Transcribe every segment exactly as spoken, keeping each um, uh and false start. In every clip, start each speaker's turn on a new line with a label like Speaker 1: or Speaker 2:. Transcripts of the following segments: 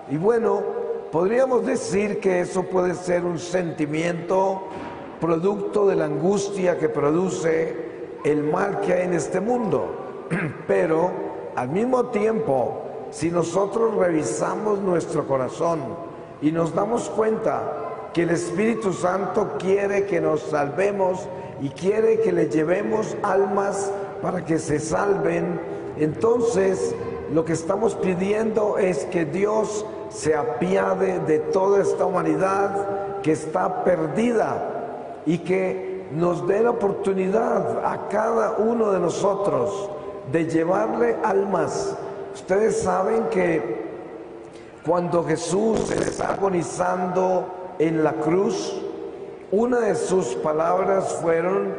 Speaker 1: Y bueno, podríamos decir que eso puede ser un sentimiento producto de la angustia que produce el mal que hay en este mundo. Pero al mismo tiempo, si nosotros revisamos nuestro corazón y nos damos cuenta que el Espíritu Santo quiere que nos salvemos y quiere que le llevemos almas para que se salven, entonces lo que estamos pidiendo es que Dios se apiade de toda esta humanidad que está perdida y que nos dé la oportunidad a cada uno de nosotros de llevarle almas. Ustedes saben que cuando Jesús está agonizando en la cruz, una de sus palabras fueron: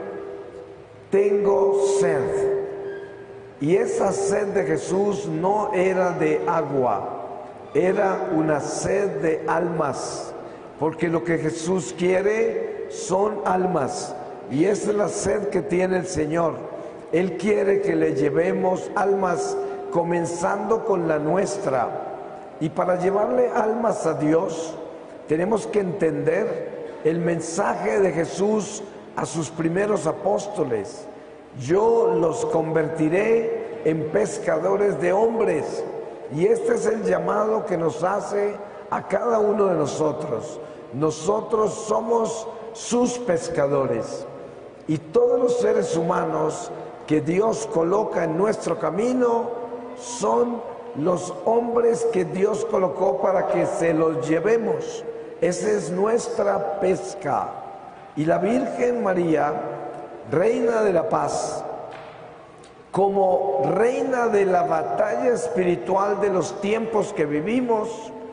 Speaker 1: tengo sed. Y esa sed de Jesús no era de agua, era una sed de almas, porque lo que Jesús quiere son almas, y esa es la sed que tiene el Señor. Él quiere que le llevemos almas, comenzando con la nuestra. Y para llevarle almas a Dios, tenemos que entender el mensaje de Jesús a sus primeros apóstoles: yo los convertiré en pescadores de hombres. Y este es el llamado que nos hace a cada uno de nosotros. Nosotros somos sus pescadores, y todos los seres humanos que Dios coloca en nuestro camino son los hombres que Dios colocó para que se los llevemos. Esa es nuestra pesca. Y la Virgen María, Reina de la Paz, como reina de la batalla espiritual de los tiempos que vivimos,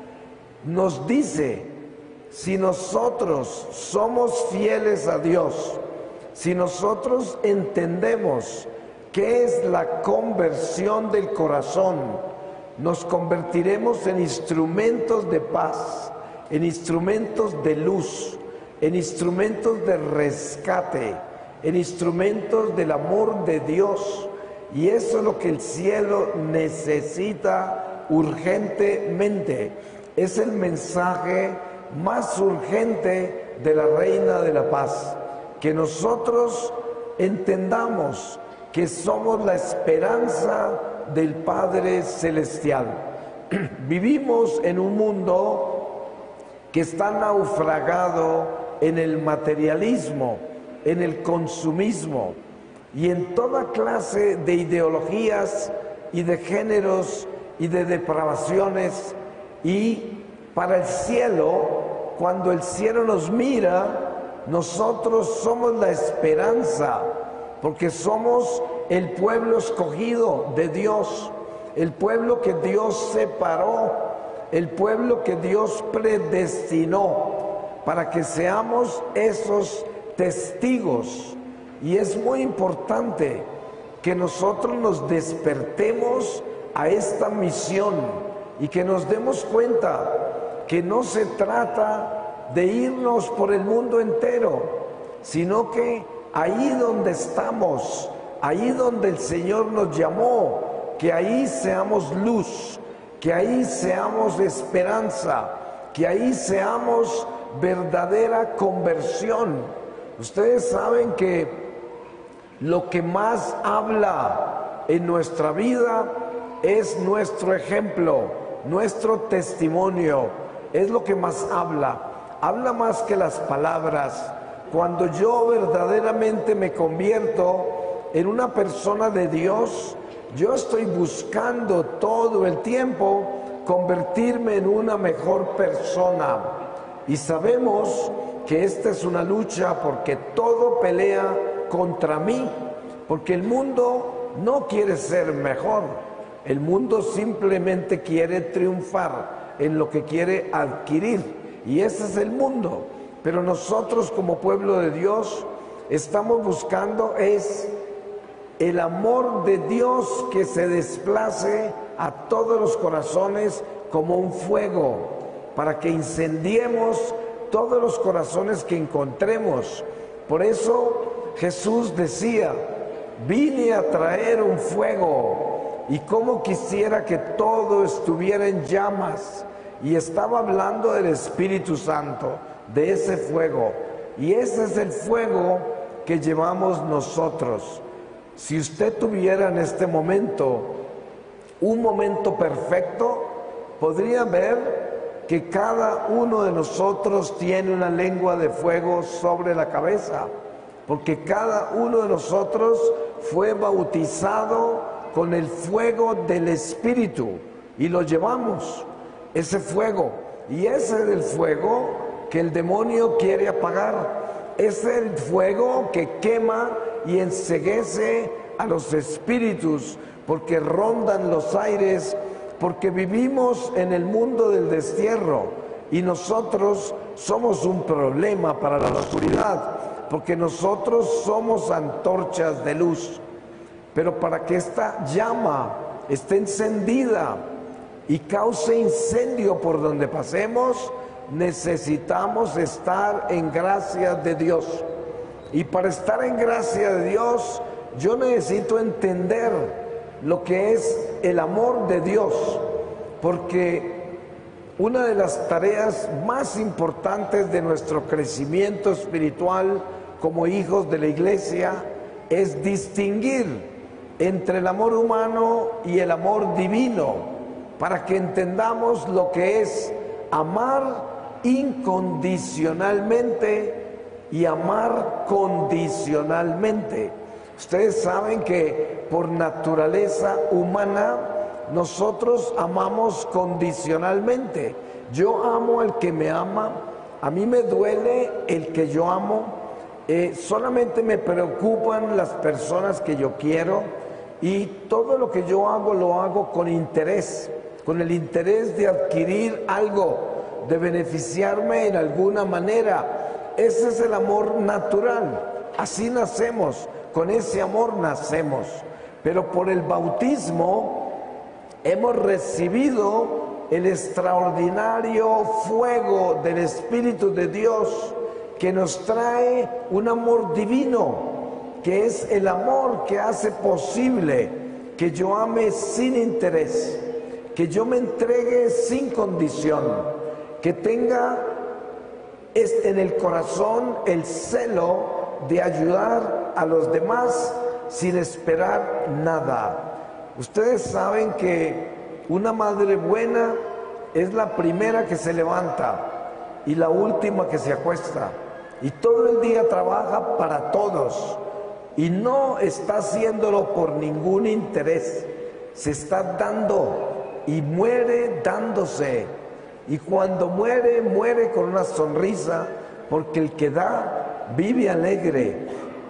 Speaker 1: nos dice: si nosotros somos fieles a Dios, si nosotros entendemos qué es la conversión del corazón, nos convertiremos en instrumentos de paz, en instrumentos de luz, en instrumentos de rescate, en instrumentos del amor de Dios. Y eso es lo que el cielo necesita urgentemente. Es el mensaje más urgente de la Reina de la Paz, que nosotros entendamos que somos la esperanza del Padre Celestial. Vivimos en un mundo que está naufragado en el materialismo, en el consumismo y en toda clase de ideologías y de géneros y de depravaciones. Y para el cielo, cuando el cielo nos mira, nosotros somos la esperanza, porque somos el pueblo escogido de Dios, el pueblo que Dios separó, el pueblo que Dios predestinó para que seamos esos testigos. Y es muy importante que nosotros nos despertemos a esta misión y que nos demos cuenta que no se trata de irnos por el mundo entero, sino que ahí donde estamos, ahí donde el Señor nos llamó, que ahí seamos luz, que ahí seamos esperanza, que ahí seamos verdadera conversión. Ustedes saben que lo que más habla en nuestra vida es nuestro ejemplo, nuestro testimonio, es lo que más habla, habla más que las palabras. Cuando yo verdaderamente me convierto en una persona de Dios, yo estoy buscando todo el tiempo convertirme en una mejor persona. Y sabemos que esta es una lucha, porque todo pelea contra mí, porque el mundo no quiere ser mejor, el mundo simplemente quiere triunfar en lo que quiere adquirir, y ese es el mundo. Pero nosotros como pueblo de Dios estamos buscando es el amor de Dios que se desplace a todos los corazones como un fuego, para que incendiemos todos los corazones que encontremos. Por eso Jesús decía: vine a traer un fuego, y cómo quisiera que todo estuviera en llamas, y estaba hablando del Espíritu Santo, de ese fuego. Y ese es el fuego que llevamos nosotros. Si usted tuviera en este momento un momento perfecto, podría ver que cada uno de nosotros tiene una lengua de fuego sobre la cabeza, porque cada uno de nosotros fue bautizado con el fuego del Espíritu y lo llevamos, ese fuego. Y ese es el fuego que el demonio quiere apagar. Es el fuego que quema y enceguece a los espíritus, porque rondan los aires, porque vivimos en el mundo del destierro y nosotros somos un problema para la oscuridad, porque nosotros somos antorchas de luz. Pero para que esta llama esté encendida y cause incendio por donde pasemos, necesitamos estar en gracia de Dios. Y para estar en gracia de Dios, yo necesito entender lo que es el amor de Dios, porque una de las tareas más importantes de nuestro crecimiento espiritual como hijos de la iglesia es distinguir entre el amor humano y el amor divino, para que entendamos lo que es amar incondicionalmente y amar condicionalmente. Ustedes saben que por naturaleza humana nosotros amamos condicionalmente. Yo amo al que me ama, a mí me duele el que yo amo, eh, solamente me preocupan las personas que yo quiero, y todo lo que yo hago lo hago con interés, con el interés de adquirir algo, de beneficiarme en alguna manera. Ese es el amor natural, así nacemos, con ese amor nacemos. Pero por el bautismo hemos recibido el extraordinario fuego del Espíritu de Dios, que nos trae un amor divino, que es el amor que hace posible que yo ame sin interés, que yo me entregue sin condición, que tenga en el corazón el celo de ayudar a los demás sin esperar nada. Ustedes saben que una madre buena es la primera que se levanta y la última que se acuesta, y todo el día trabaja para todos y no está haciéndolo por ningún interés, se está dando y muere dándose. Y cuando muere, muere con una sonrisa, porque el que da vive alegre,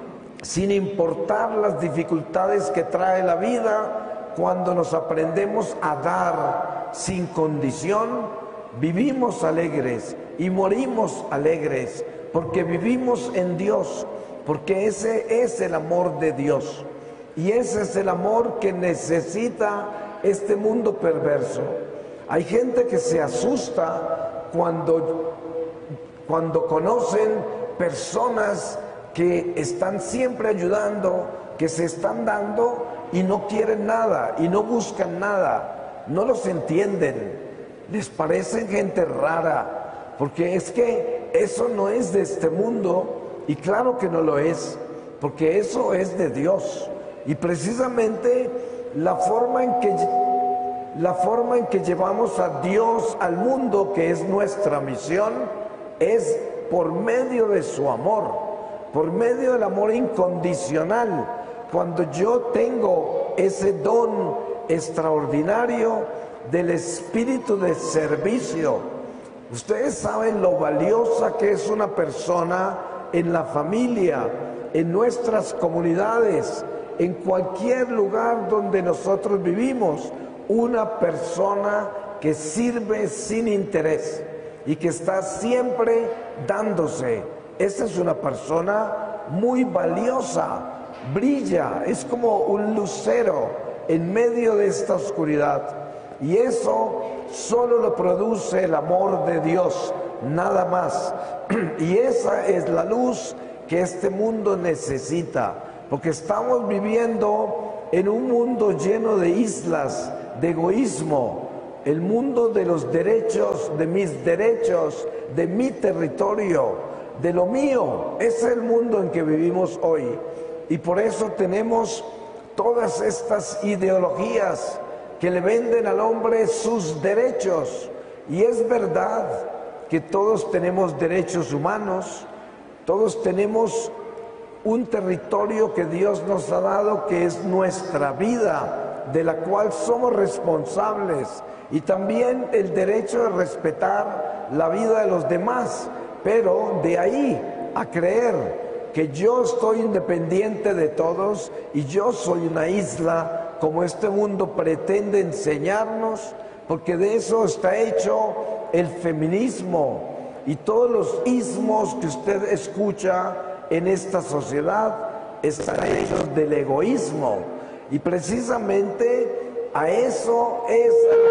Speaker 1: sin importar las dificultades que trae la vida. Cuando nos aprendemos a dar sin condición, vivimos alegres y morimos alegres, porque vivimos en Dios, porque ese es el amor de Dios. Y ese es el amor que necesita este mundo perverso. Hay gente que se asusta cuando, cuando conocen personas que están siempre ayudando, que se están dando y no quieren nada y no buscan nada. No los entienden, les parecen gente rara, porque es que eso no es de este mundo, y claro que no lo es, porque eso es de Dios. Y precisamente la forma en que La forma en que llevamos a Dios al mundo, que es nuestra misión, es por medio de su amor, por medio del amor incondicional. Cuando yo tengo ese don extraordinario del espíritu de servicio, ustedes saben lo valiosa que es una persona en la familia, en nuestras comunidades, en cualquier lugar donde nosotros vivimos. Una persona que sirve sin interés y que está siempre dándose. Esa es una persona muy valiosa, brilla, es como un lucero en medio de esta oscuridad. Y eso solo lo produce el amor de Dios, nada más. Y esa es la luz que este mundo necesita, porque estamos viviendo en un mundo lleno de islas, de egoísmo, el mundo de los derechos, de mis derechos, de mi territorio, de lo mío. Es el mundo en que vivimos hoy. Y por eso tenemos todas estas ideologías que le venden al hombre sus derechos. Y es verdad que todos tenemos derechos humanos, todos tenemos un territorio que Dios nos ha dado, que es nuestra vida, de la cual somos responsables, y también el derecho de respetar la vida de los demás, pero de ahí a creer que yo estoy independiente de todos y yo soy una isla, como este mundo pretende enseñarnos, porque de eso está hecho el feminismo y todos los ismos que usted escucha en esta sociedad están hechos del egoísmo, y precisamente a eso es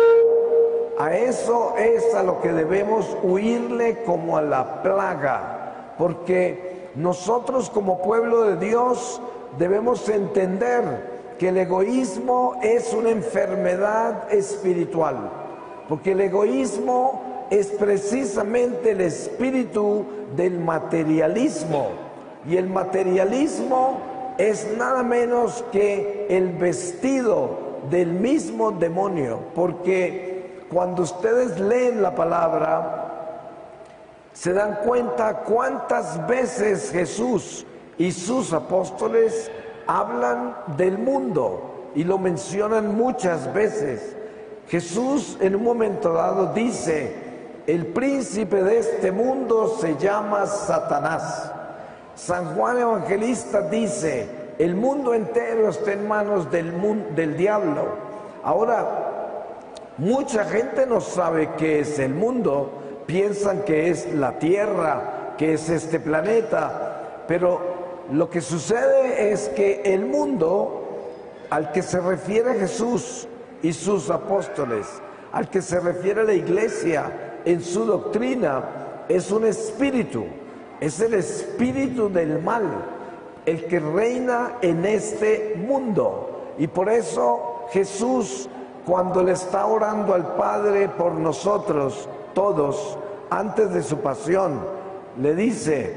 Speaker 1: a eso es a lo que debemos huirle como a la plaga, porque nosotros como pueblo de Dios debemos entender que el egoísmo es una enfermedad espiritual, porque el egoísmo es precisamente el espíritu del materialismo, y el materialismo es nada menos que el vestido del mismo demonio, porque cuando ustedes leen la palabra se dan cuenta cuántas veces Jesús y sus apóstoles hablan del mundo, y lo mencionan muchas veces. Jesús en un momento dado dice: el príncipe de este mundo se llama Satanás. San Juan Evangelista dice: el mundo entero está en manos del, mundo, del diablo. Ahora, mucha gente no sabe qué es el mundo, piensan que es la tierra, que es este planeta, pero lo que sucede es que el mundo al que se refiere Jesús y sus apóstoles, al que se refiere la iglesia en su doctrina, es un espíritu, es el espíritu del mal, el que reina en este mundo. Y por eso Jesús, cuando le está orando al Padre por nosotros todos, antes de su pasión, le dice: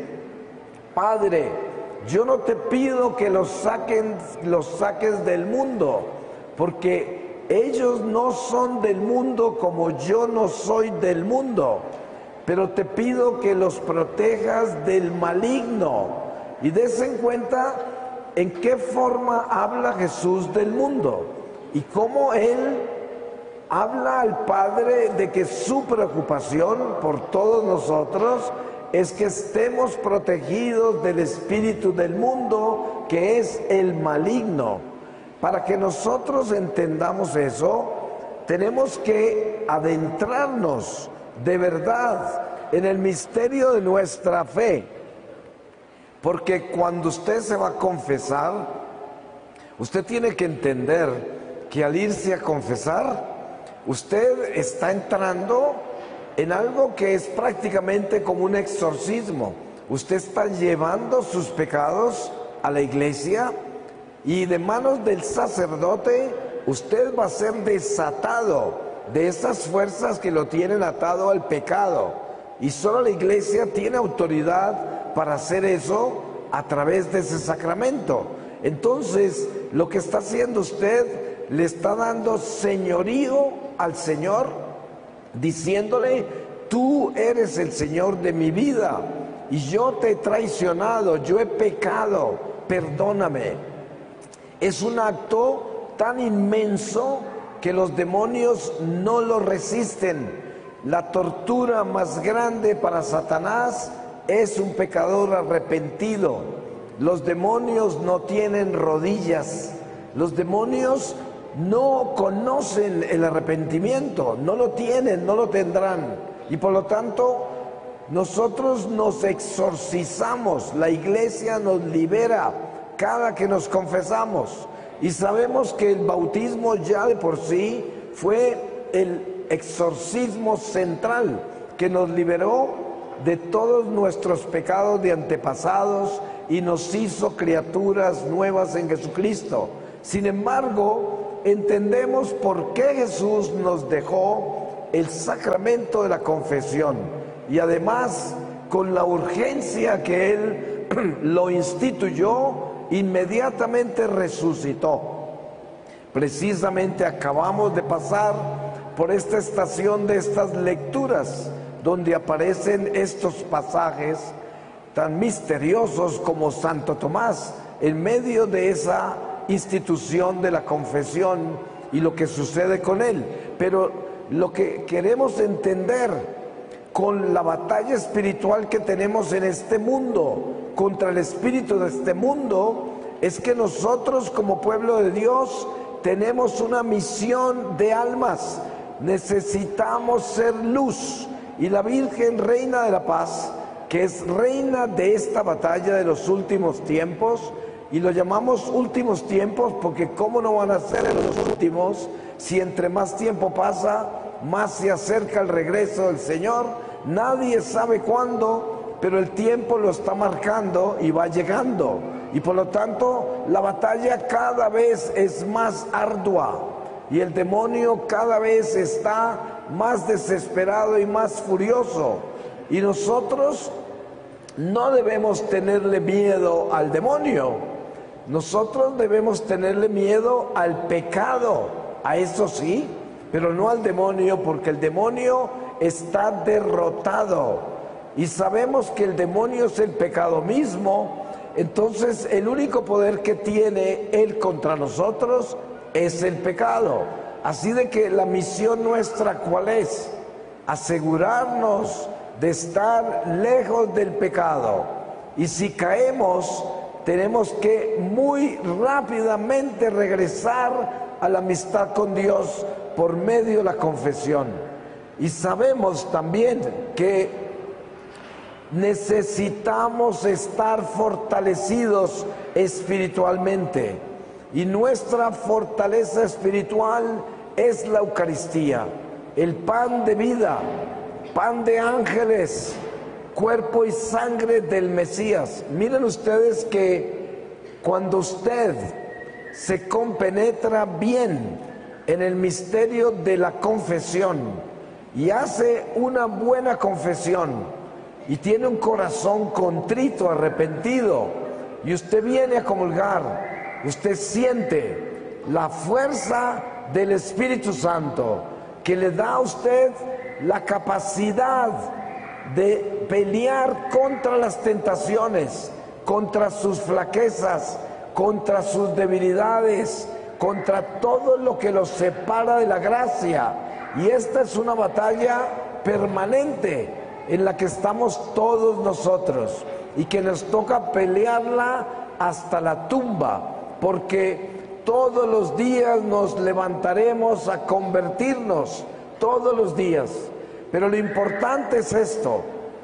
Speaker 1: Padre, yo no te pido que los saquen, los saques del mundo, porque ellos no son del mundo como yo no soy del mundo, pero te pido que los protejas del maligno. Y des en cuenta en qué forma habla Jesús del mundo y cómo Él habla al Padre de que su preocupación por todos nosotros es que estemos protegidos del espíritu del mundo, que es el maligno. Para que nosotros entendamos eso, tenemos que adentrarnos de verdad en el misterio de nuestra fe, porque cuando usted se va a confesar, usted tiene que entender que al irse a confesar, usted está entrando en algo que es prácticamente como un exorcismo. Usted está llevando sus pecados a la iglesia, y de manos del sacerdote usted va a ser desatado de esas fuerzas que lo tienen atado al pecado, y solo la iglesia tiene autoridad para hacer eso a través de ese sacramento. Entonces, lo que está haciendo usted, le está dando señorío al Señor, diciéndole: tú eres el Señor de mi vida y yo te he traicionado, yo he pecado, perdóname. Es un acto tan inmenso que los demonios no lo resisten. La tortura más grande para Satanás es un pecador arrepentido. Los demonios no tienen rodillas. Los demonios no conocen el arrepentimiento, no lo tienen, no lo tendrán. Y por lo tanto, nosotros nos exorcizamos, la iglesia nos libera cada que nos confesamos. Y sabemos que el bautismo ya de por sí fue el exorcismo central que nos liberó de todos nuestros pecados de antepasados y nos hizo criaturas nuevas en Jesucristo. Sin embargo, entendemos por qué Jesús nos dejó el sacramento de la confesión y además con la urgencia que Él lo instituyó, inmediatamente resucitó. Precisamente acabamos de pasar por esta estación de estas lecturas donde aparecen estos pasajes tan misteriosos como Santo Tomás en medio de esa institución de la confesión y lo que sucede con él. Pero lo que queremos entender con la batalla espiritual que tenemos en este mundo contra el espíritu de este mundo es que nosotros como pueblo de Dios tenemos una misión de almas. Necesitamos ser luz, y la Virgen Reina de la Paz, que es reina de esta batalla de los últimos tiempos, y lo llamamos últimos tiempos porque cómo no van a ser en los últimos si entre más tiempo pasa, más se acerca el regreso del Señor. Nadie sabe cuándo, pero el tiempo lo está marcando y va llegando, y por lo tanto la batalla cada vez es más ardua y el demonio cada vez está más desesperado y más furioso, y nosotros no debemos tenerle miedo al demonio, nosotros debemos tenerle miedo al pecado, a eso sí, pero no al demonio, porque el demonio está derrotado y sabemos que el demonio es el pecado mismo. Entonces el único poder que tiene él contra nosotros es el pecado. Así de que la misión nuestra, ¿cuál es? Asegurarnos de estar lejos del pecado, y si caemos tenemos que muy rápidamente regresar a la amistad con Dios por medio de la confesión. Y sabemos también que necesitamos estar fortalecidos espiritualmente, y nuestra fortaleza espiritual es la Eucaristía, el pan de vida, pan de ángeles, cuerpo y sangre del Mesías. Miren ustedes que cuando usted se compenetra bien en el misterio de la confesión y hace una buena confesión y tiene un corazón contrito, arrepentido, y usted viene a comulgar, usted siente la fuerza del Espíritu Santo que le da a usted la capacidad de pelear contra las tentaciones, contra sus flaquezas, contra sus debilidades, contra todo lo que los separa de la gracia. Y esta es una batalla permanente en la que estamos todos nosotros y que nos toca pelearla hasta la tumba, porque todos los días nos levantaremos a convertirnos, todos los días. Pero lo importante es esto: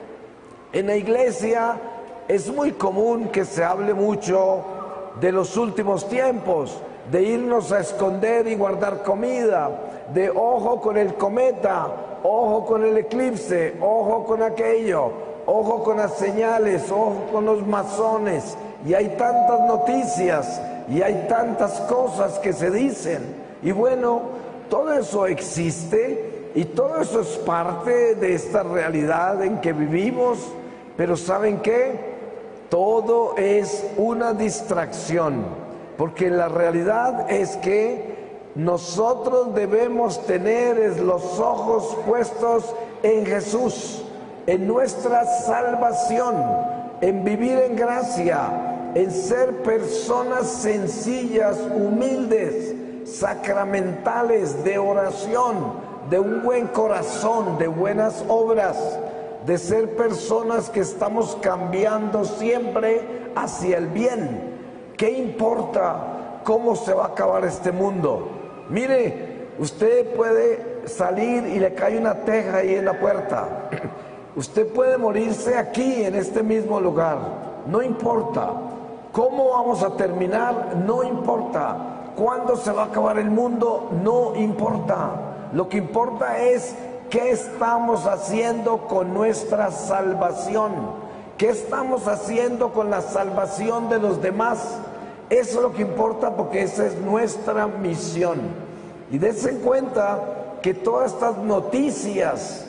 Speaker 1: en la iglesia es muy común que se hable mucho de los últimos tiempos, de irnos a esconder y guardar comida, de ojo con el cometa, ojo con el eclipse, ojo con aquello, ojo con las señales, ojo con los masones, y hay tantas noticias y hay tantas cosas que se dicen, y bueno, todo eso existe y todo eso es parte de esta realidad en que vivimos, pero ¿saben qué? Todo es una distracción, porque la realidad es que nosotros debemos tener los ojos puestos en Jesús, en nuestra salvación, en vivir en gracia, en ser personas sencillas, humildes, sacramentales, de oración, de un buen corazón, de buenas obras, de ser personas que estamos cambiando siempre hacia el bien. ¿Qué importa cómo se va a acabar este mundo? Mire, usted puede salir y le cae una teja ahí en la puerta. Usted puede morirse aquí, en este mismo lugar. No importa. ¿Cómo vamos a terminar? No importa. ¿Cuándo se va a acabar el mundo? No importa. Lo que importa es qué estamos haciendo con nuestra salvación. ¿Qué estamos haciendo con la salvación de los demás? Eso es lo que importa, porque esa es nuestra misión. Y dense en cuenta que todas estas noticias